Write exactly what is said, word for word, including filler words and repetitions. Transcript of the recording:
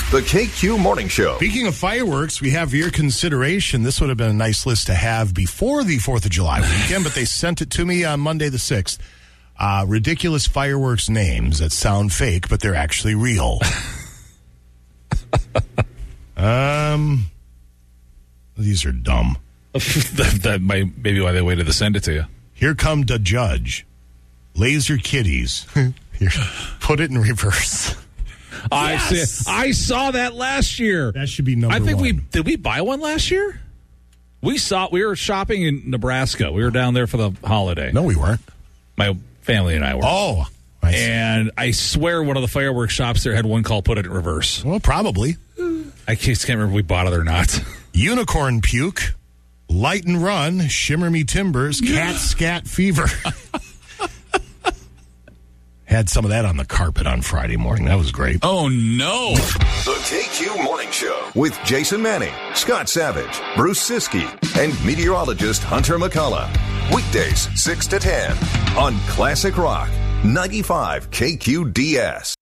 The K Q Morning Show. Speaking of fireworks, we have your consideration. This would have been a nice list to have before the fourth of July weekend, but they sent it to me on Monday the sixth. Uh, ridiculous fireworks names that sound fake, but they're actually real. um, These are dumb. that, that might maybe why they waited to send it to you. Here come the judge. Laser kitties. Here, put it in reverse. I Yes! see. I saw that last year. That should be number I think one. we did we buy one last year? We saw we were shopping in Nebraska. We were down there for the holiday. No, we weren't. My family and I were. Oh. I see. And I swear one of the fireworks shops there had one called Put It in Reverse. Well, probably. I just can't remember if we bought it or not. Unicorn puke. Light and run. Shimmer me timbers. Cat scat fever. Had some of that on the carpet on Friday morning. That was great. Oh, no. The K Q Morning Show with Jason Manning, Scott Savage, Bruce Siskey, and meteorologist Hunter McCullough. Weekdays, six to ten on Classic Rock, ninety-five K Q D S.